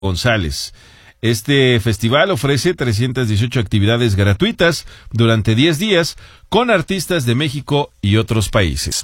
González. Este festival ofrece 318 actividades gratuitas durante 10 días con artistas de México y otros países.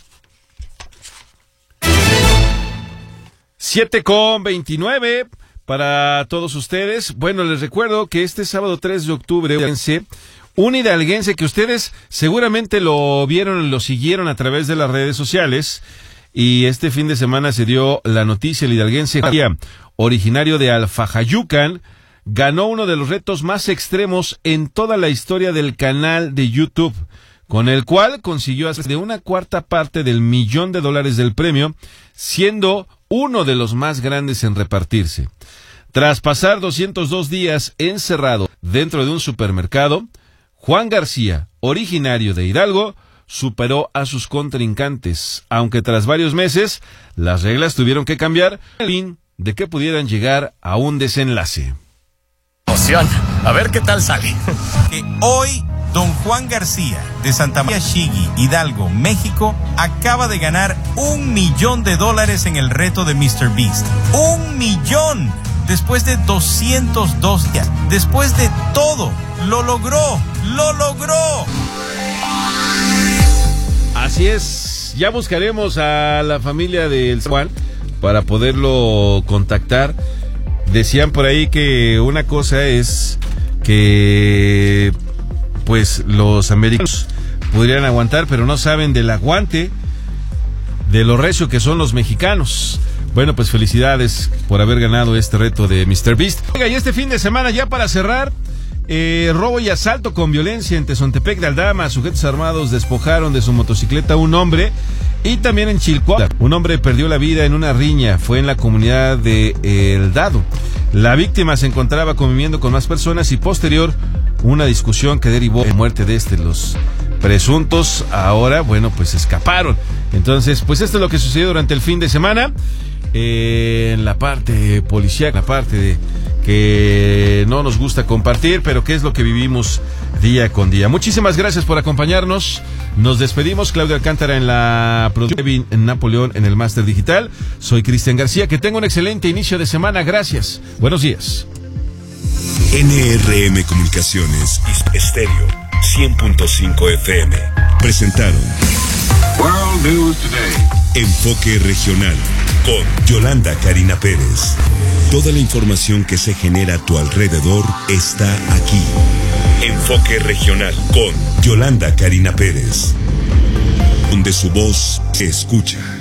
7:29 para todos ustedes. Bueno, les recuerdo que este sábado 3 de octubre, un hidalguense que ustedes seguramente lo vieron, lo siguieron a través de las redes sociales, y este fin de semana se dio la noticia: el hidalguense originario de Alfajayucan ganó uno de los retos más extremos en toda la historia del canal de YouTube, con el cual consiguió hasta de una cuarta parte del $1,000,000 del premio, siendo uno de los más grandes en repartirse. Tras pasar 202 días encerrado dentro de un supermercado, Juan García, originario de Hidalgo, superó a sus contrincantes, aunque tras varios meses las reglas tuvieron que cambiar el fin de que pudieran llegar a un desenlace. A ver qué tal sale. Hoy, don Juan García, de Santa María Xigui, Hidalgo, México, acaba de ganar $1,000,000 en el reto de Mr. Beast. ¡1,000,000! Después de 202 días. Después de todo, lo logró. ¡Lo logró! Así es. Ya buscaremos a la familia del Juan para poderlo contactar. Decían por ahí que una cosa es que pues los americanos podrían aguantar, pero no saben del aguante de lo recio que son los mexicanos. Bueno, pues felicidades por haber ganado este reto de Mr. Beast. Oiga, y este fin de semana, ya para cerrar, robo y asalto con violencia en Tezontepec de Aldama. Sujetos armados despojaron de su motocicleta a un hombre. Y también en Chilcoa, un hombre perdió la vida en una riña. Fue en la comunidad de El Dado. La víctima se encontraba conviviendo con más personas y posterior una discusión que derivó en muerte de los presuntos. Ahora, bueno, pues escaparon. Entonces, pues esto es lo que sucedió durante el fin de semana en la parte policial, la parte de que no nos gusta compartir, pero que es lo que vivimos día con día. Muchísimas gracias por acompañarnos. Nos despedimos. Claudio Alcántara en la producción, Kevin Napoleón en el máster digital. Soy Cristian García. Que tenga un excelente inicio de semana. Gracias. Buenos días. NRM Comunicaciones Estéreo 100.5 FM presentaron World News Today. Enfoque Regional con Yolanda Karina Pérez. Toda la información que se genera a tu alrededor está aquí. Enfoque Regional con Yolanda Karina Pérez, donde su voz se escucha.